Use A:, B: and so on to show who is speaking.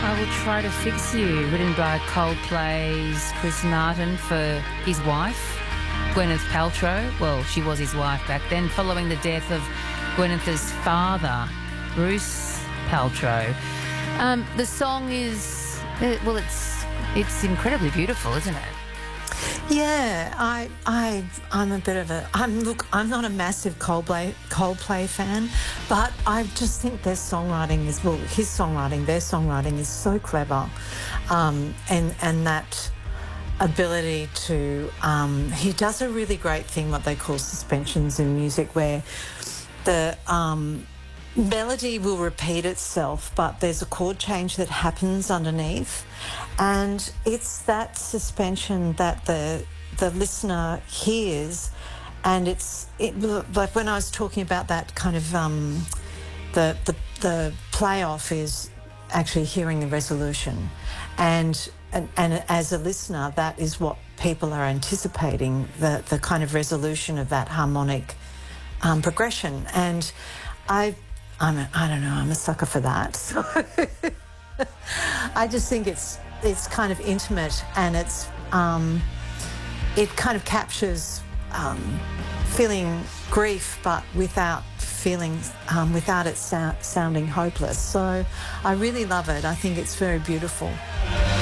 A: I Will Try to Fix You, written by Coldplay's Chris Martin for his wife, Gwyneth Paltrow. Well, she was his wife back then, following the death of Gwyneth's father, Bruce Paltrow. The song is, well, it's incredibly beautiful, isn't it?
B: Yeah, I'm a bit of a I'm not a massive Coldplay fan, but I just think their songwriting is so clever, and that ability to he does a really great thing, what they call suspensions in music, where the melody will repeat itself, but there's a chord change that happens underneath, and it's that suspension that the listener hears, and like when I was talking about that kind of the playoff is actually hearing the resolution, and as a listener, that is what people are anticipating, the kind of resolution of that harmonic progression, and I don't know, I'm a sucker for that. So I just think it's kind of intimate, and it kind of captures feeling grief, but without it sounding hopeless. So I really love it. I think it's very beautiful.